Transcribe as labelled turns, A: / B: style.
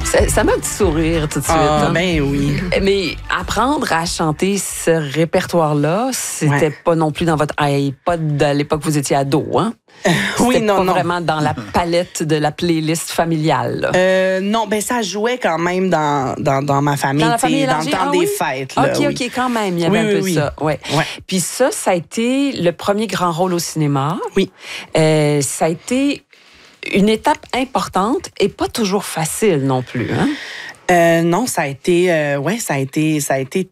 A: Ça m'a un petit sourire tout de suite.
B: Ah, ben oui.
A: Mais apprendre à chanter ce répertoire-là, c'était pas non plus dans votre iPod à l'époque où vous étiez ado, hein?
B: Oui, non,
A: pas
B: non.
A: vraiment dans la palette de la playlist familiale. Là.
B: Non, ben ça jouait quand même dans ma famille,
A: Dans la famille
B: dans le
A: élargie?
B: temps des fêtes. Là,
A: OK,
B: oui.
A: OK, quand même, il y avait un peu ça. Ouais.
B: Ouais.
A: Puis ça a été le premier grand rôle au cinéma.
B: Oui.
A: Ça a été une étape importante et pas toujours facile non plus, hein?
B: Non, ça a été